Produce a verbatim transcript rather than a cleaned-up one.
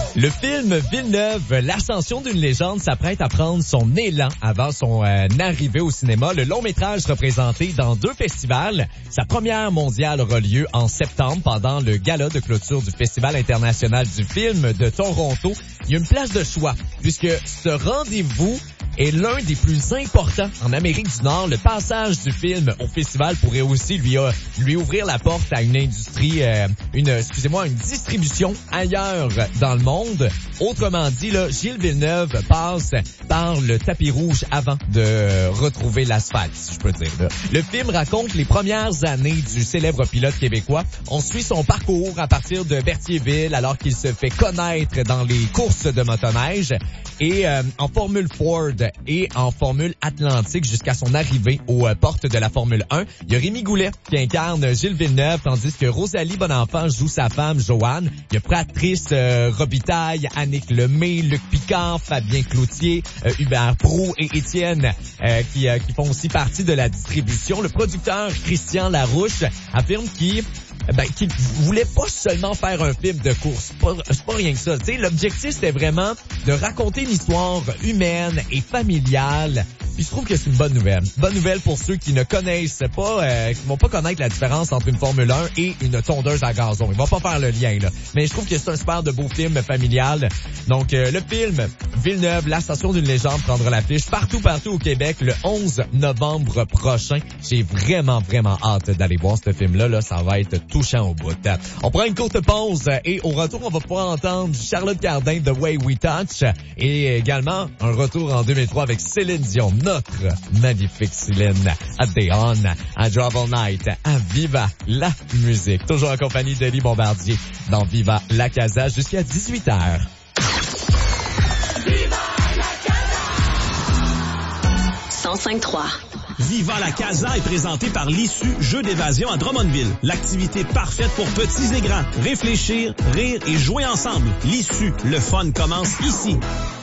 Le film Villeneuve, l'ascension d'une légende, s'apprête à prendre son élan avant son euh, arrivée au cinéma. Le long métrage représenté dans deux festivals. Sa première mondiale aura lieu en septembre pendant le gala de clôture du Festival international du film de Toronto. Il y a une place de choix puisque ce rendez-vous est l'un des plus importants en Amérique du Nord. Le passage du film au festival pourrait aussi lui, euh, lui ouvrir la porte à une industrie, euh, une, excusez-moi, une distribution ailleurs dans le monde. Autrement dit, là, Gilles Villeneuve passe par le tapis rouge avant de retrouver l'asphalte, si je peux dire. Là. Le film raconte les premières années du célèbre pilote québécois. On suit son parcours à partir de Berthierville alors qu'il se fait connaître dans les courses de motoneige et euh, en Formule Ford et en Formule Atlantique jusqu'à son arrivée aux euh, portes de la Formule un. Il y a Rémi Goulet qui incarne Gilles Villeneuve, tandis que Rosalie Bonenfant joue sa femme Joanne. Il y a Patrice euh, Robitaille, Annick Lemay, Luc Picard, Fabien Cloutier, euh, Hubert Proulx et Étienne euh, qui, euh, qui font aussi partie de la distribution. Le producteur Christian Larouche affirme qu'il ben, qu'il voulait pas seulement faire un film de course. C'est pas, c'est pas rien que ça. Tu sais, l'objectif, c'était vraiment de raconter une histoire humaine et familiale. Puis je trouve que c'est une bonne nouvelle. Bonne nouvelle pour ceux qui ne connaissent pas, euh, qui vont pas connaître la différence entre une Formule un et une tondeuse à gazon. Ils vont pas faire le lien, là. Mais je trouve que c'est un super de beau film familial. Donc, euh, le film Villeneuve, l'ascension d'une légende, prendra l'affiche partout, partout au Québec le onze novembre prochain. J'ai vraiment, vraiment hâte d'aller voir ce film-là. Là, ça va être touchant au bout. On prend une courte pause et au retour, on va pouvoir entendre Charlotte Cardin, The Way We Touch, et également un retour en deux mille trois avec Céline Dion, notre magnifique Céline, à Day On, à Drive All Night, à Viva la musique. Toujours en compagnie d'Élie Bombardier dans Viva la Casa jusqu'à dix-huit heures. Viva la Casa! cent cinq trois. Viva la Casa est présenté par l'Issue Jeux d'évasion à Drummondville. L'activité parfaite pour petits et grands. Réfléchir, rire et jouer ensemble. L'Issue, le fun commence ici.